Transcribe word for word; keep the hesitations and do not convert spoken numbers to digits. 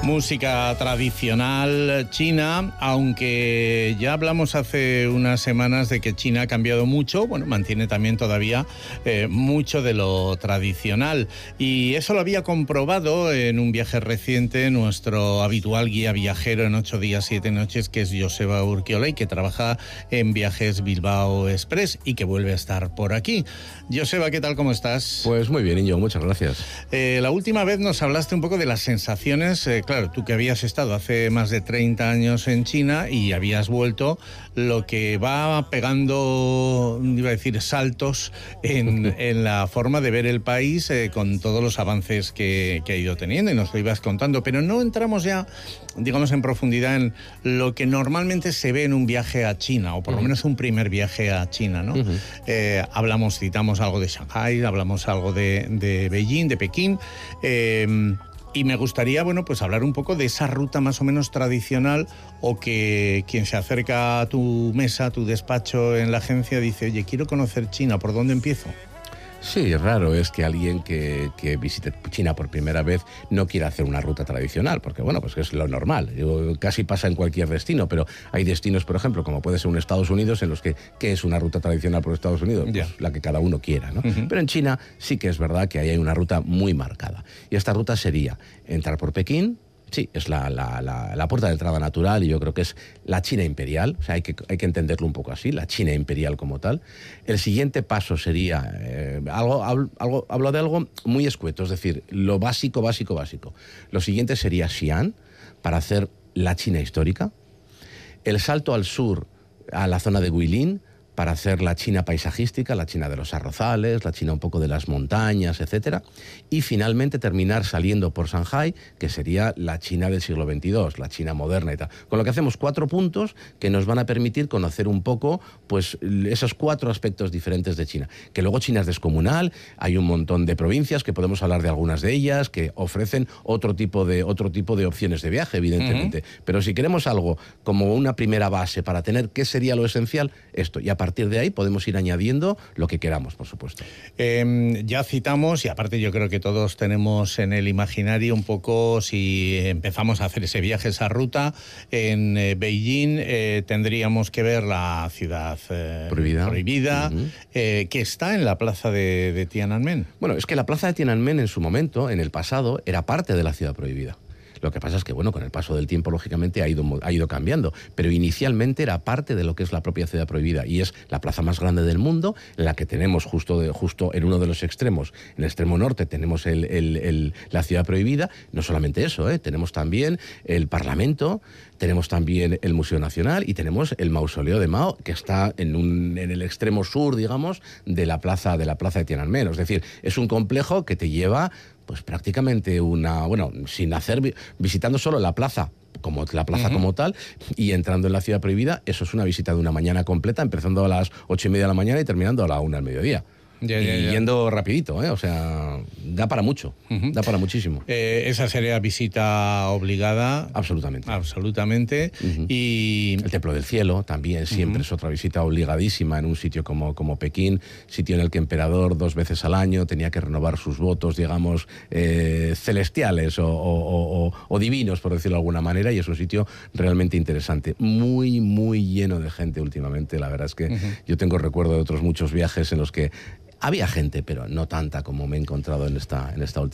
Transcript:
Música tradicional china, aunque ya hablamos hace unas semanas de que China ha cambiado mucho, bueno, mantiene también todavía eh, mucho de lo tradicional. Y eso lo había comprobado en un viaje reciente nuestro habitual guía viajero en ocho días, siete noches, que es Joseba Urquiola, y que trabaja en Viajes Bilbao Express y que vuelve a estar por aquí. Joseba, ¿qué tal? ¿Cómo estás? Pues muy bien, Íñigo, muchas gracias. Eh, la última vez nos hablaste un poco de las sensaciones, eh, claro, tú que habías estado hace más de treinta años en China y habías vuelto, lo que va pegando, iba a decir, saltos en, en la forma de ver el país eh, con todos los avances que, que ha ido teniendo, y nos lo ibas contando, pero no entramos ya, digamos, en profundidad en lo que normalmente se ve en un viaje a China, o por lo menos un primer viaje a China, ¿no? Uh-huh. eh, hablamos, citamos algo de Shanghái, hablamos algo de, de Beijing, de Pekín, eh, y me gustaría, bueno, pues hablar un poco de esa ruta más o menos tradicional, o que quien se acerca a tu mesa, a tu despacho en la agencia, dice, oye, quiero conocer China, ¿por dónde empiezo? Sí, raro es que alguien que, que visite China por primera vez no quiera hacer una ruta tradicional, porque bueno, pues es lo normal. Casi pasa en cualquier destino, pero hay destinos, por ejemplo, como puede ser un Estados Unidos, en los que, ¿qué es una ruta tradicional por Estados Unidos? Pues yeah. La que cada uno quiera, ¿no? Uh-huh. Pero en China sí que es verdad que ahí hay una ruta muy marcada. Y esta ruta sería entrar por Pekín. Sí, es la, la, la, la puerta de entrada natural, y yo creo que es la China imperial. O sea, hay que, hay que entenderlo un poco así, la China imperial como tal. El siguiente paso sería, eh, algo, algo, hablo de algo muy escueto, es decir, lo básico, básico, básico. Lo siguiente sería Xi'an, para hacer la China histórica. El salto al sur, a la zona de Guilin, para hacer la China paisajística, la China de los arrozales, la China un poco de las montañas, etcétera. Y finalmente terminar saliendo por Shanghái, que sería la China del siglo veintidós, la China moderna y tal. Con lo que hacemos cuatro puntos que nos van a permitir conocer un poco, pues, esos cuatro aspectos diferentes de China. Que luego China es descomunal, hay un montón de provincias, que podemos hablar de algunas de ellas, que ofrecen otro tipo de, otro tipo de opciones de viaje, evidentemente. Uh-huh. Pero si queremos algo como una primera base para tener qué sería lo esencial, esto. Y a A partir de ahí podemos ir añadiendo lo que queramos, por supuesto. Eh, ya citamos, y aparte yo creo que todos tenemos en el imaginario un poco, si empezamos a hacer ese viaje, esa ruta, en eh, Beijing eh, tendríamos que ver la ciudad eh, prohibida, prohibida uh-huh. eh, que está en la plaza de, de Tiananmen. Bueno, es que la plaza de Tiananmen en su momento, en el pasado, era parte de la ciudad prohibida. Lo que pasa es que, bueno, con el paso del tiempo, lógicamente, ha ido, ha ido cambiando. Pero inicialmente era parte de lo que es la propia ciudad prohibida. Y es la plaza más grande del mundo, la que tenemos justo, de, justo en uno de los extremos. En el extremo norte tenemos el, el, el, la ciudad prohibida. No solamente eso, ¿eh? Tenemos también el Parlamento, tenemos también el Museo Nacional y tenemos el Mausoleo de Mao, que está en, un, en el extremo sur, digamos, de la plaza de la plaza de Tiananmen. Es decir, es un complejo que te lleva, pues prácticamente una, bueno, sin hacer, visitando solo la plaza, como la plaza uh-huh. como tal, y entrando en la ciudad prohibida, eso es una visita de una mañana completa, empezando a las ocho y media de la mañana y terminando a la una del mediodía. Ya, ya, ya. Y yendo rapidito, ¿eh? O sea, da para mucho, uh-huh. da para muchísimo. Eh, esa sería visita obligada. Absolutamente. Absolutamente. Uh-huh. Y el Templo del Cielo también siempre uh-huh. es otra visita obligadísima en un sitio como, como Pekín, sitio en el que el emperador dos veces al año tenía que renovar sus votos, digamos, eh, celestiales o, o, o, o divinos, por decirlo de alguna manera, y es un sitio realmente interesante. Muy, muy lleno de gente últimamente. La verdad es que uh-huh. yo tengo recuerdo de otros muchos viajes en los que había gente, pero no tanta como me he encontrado en esta, en esta última.